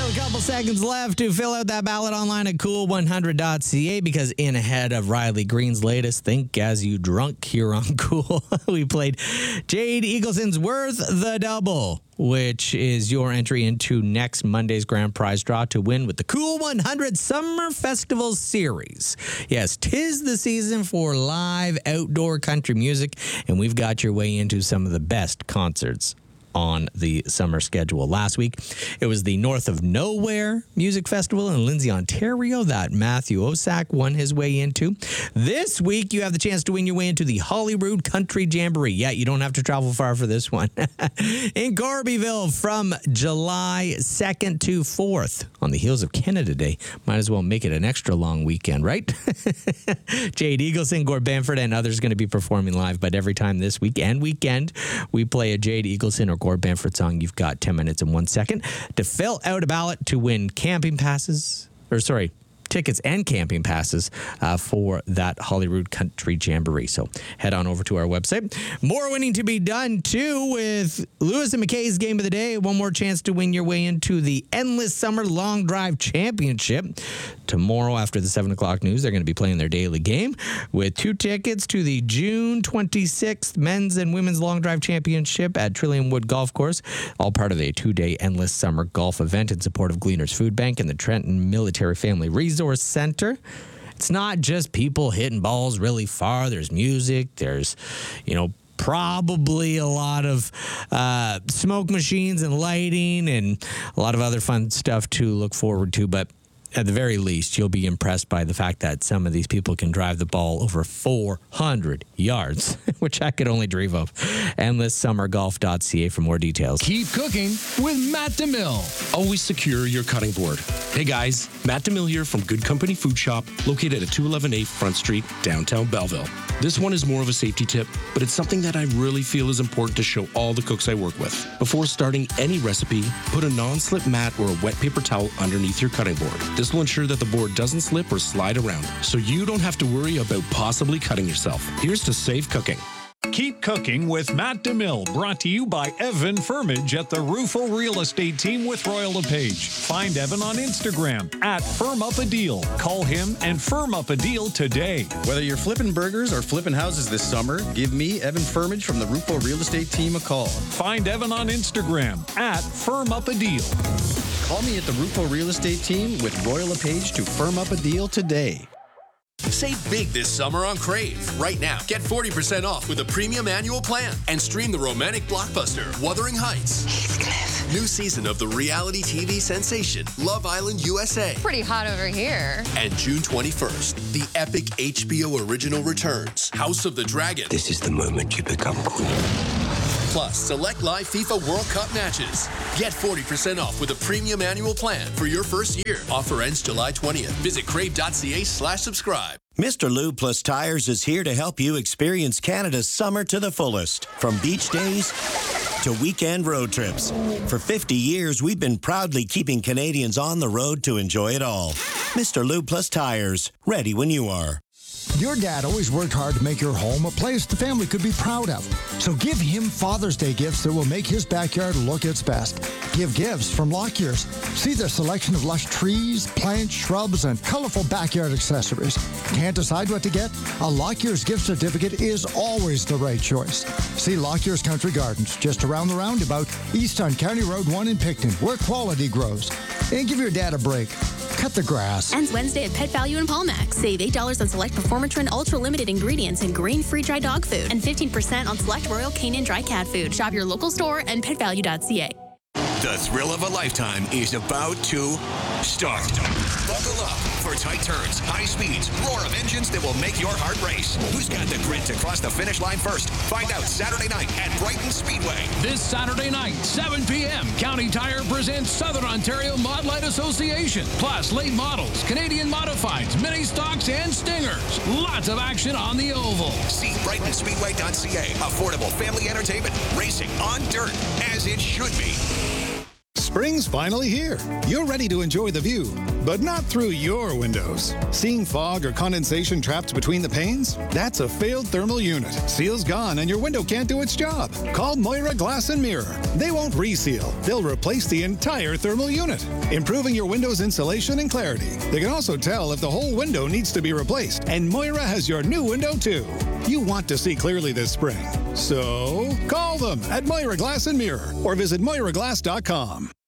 Still a couple seconds left to fill out that ballot online at cool100.ca because in ahead of Riley Green's latest Think As You Drunk here on Cool, we played Jade Eagleson's Worth the Double, which is your entry into next Monday's grand prize draw to win with the Cool 100 Summer Festival Series. Yes, 'tis the season for live outdoor country music, and we've got your way into some of the best concerts on the summer schedule. Last week, it was the North of Nowhere Music Festival in Lindsay, Ontario that Matthew Osak won his way into. This week, you have the chance to win your way into the Holyrood Country Jamboree. Yeah, you don't have to travel far for this one. In Corbyville from July 2nd to 4th on the heels of Canada Day. Might as well make it an extra long weekend, right? Jade Eagleson, Gord Bamford, and others going to be performing live, but every time this week and weekend, we play a Jade Eagleson or Gord Bamford song. You've got 10 minutes and 1 second to fill out a ballot to win tickets and camping passes for that Holyrood Country Jamboree. So head on over to our website. More winning to be done, too, with Lewis and McKay's Game of the Day. One more chance to win your way into the Endless Summer Long Drive Championship. Tomorrow, after the 7 o'clock news, they're going to be playing their daily game with 2 tickets to the June 26th Men's and Women's Long Drive Championship at Trillium Wood Golf Course, all part of a 2-day Endless Summer Golf event in support of Gleaners Food Bank and the Trenton Military Family Resource Center. It's not just people hitting balls really far. There's music. There's, probably a lot of smoke machines and lighting and a lot of other fun stuff to look forward to. But at the very least, you'll be impressed by the fact that some of these people can drive the ball over 400 yards, which I could only dream of. EndlessSummerGolf.ca for more details. Keep cooking with Matt DeMille. Always secure your cutting board. Hey guys, Matt DeMille here from Good Company Food Shop, located at 211A Front Street, downtown Belleville. This one is more of a safety tip, but it's something that I really feel is important to show all the cooks I work with. Before starting any recipe, put a non-slip mat or a wet paper towel underneath your cutting board. This will ensure that the board doesn't slip or slide around, so you don't have to worry about possibly cutting yourself. Here's to safe cooking. Keep cooking with Matt DeMille, brought to you by Evan Firmage at the Rufo Real Estate Team with Royal LePage. Find Evan on Instagram at FirmUpADeal. Call him and firm up a deal today. Whether you're flipping burgers or flipping houses this summer, give me, Evan Firmage from the Rufo Real Estate Team, a call. Find Evan on Instagram at FirmUpADeal. Call me at the Rufo Real Estate Team with Royal LePage to firm up a deal today. Save big this summer on Crave. Right now, get 40% off with a premium annual plan and stream the romantic blockbuster Wuthering Heights. Heathcliff. New season of the reality TV sensation Love Island USA. Pretty hot over here. And June 21st, the epic HBO original returns, House of the Dragon. This is the moment you become queen. Plus, select live FIFA World Cup matches. Get 40% off with a premium annual plan for your first year. Offer ends July 20th. Visit crave.ca/subscribe. Mr. Lube Plus Tires is here to help you experience Canada's summer to the fullest. From beach days to weekend road trips. For 50 years, we've been proudly keeping Canadians on the road to enjoy it all. Mr. Lube Plus Tires, ready when you are. Your dad always worked hard to make your home a place the family could be proud of. So give him Father's Day gifts that will make his backyard look its best. Give gifts from Lockyear's. See their selection of lush trees, plants, shrubs, and colorful backyard accessories. Can't decide what to get? A Lockyear's gift certificate is always the right choice. See Lockyear's Country Gardens, just around the roundabout, east on County Road 1 in Picton, where quality grows. And give your dad a break. Cut the grass. Ends Wednesday at Pet Value in Palmax. Save $8 on select Performatrin Ultra Limited ingredients and grain-free dry dog food, and 15% on select Royal Canin dry cat food. Shop your local store and petvalue.ca. The thrill of a lifetime is about to start. Buckle up for tight turns, high speeds, roar of engines that will make your heart race. Who's got the grit to cross the finish line first? Find out Saturday night at Brighton Speedway. This Saturday night, 7 p.m., County Tire presents Southern Ontario Mod Light Association, plus late models, Canadian modifieds, mini stocks, and stingers. Lots of action on the oval. See BrightonSpeedway.ca. Affordable family entertainment, racing on dirt, as it should be. Spring's finally here. You're ready to enjoy the view, but not through your windows. Seeing fog or condensation trapped between the panes? That's a failed thermal unit. Seal's gone and your window can't do its job. Call Moira Glass and Mirror. They won't reseal. They'll replace the entire thermal unit, improving your window's insulation and clarity. They can also tell if the whole window needs to be replaced, and Moira has your new window too. You want to see clearly this spring, so call them at Moira Glass and Mirror or visit MoiraGlass.com.